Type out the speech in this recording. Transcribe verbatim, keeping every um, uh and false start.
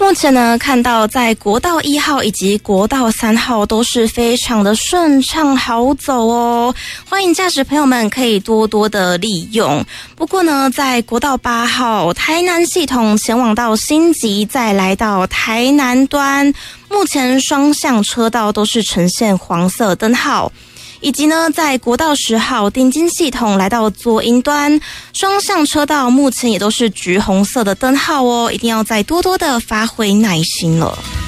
目前呢，看到在国道一号以及国道三号都是非常的顺畅好走哦，欢迎驾驶朋友们可以多多的利用。不过呢，在国道八号台南系统前往到新集，再来到台南端，目前双向车道都是呈现黄色灯号。以及呢，在国道十号顶金系统来到左营端，双向车道目前也都是橘红色的灯号哦，一定要再多多的发挥耐心了。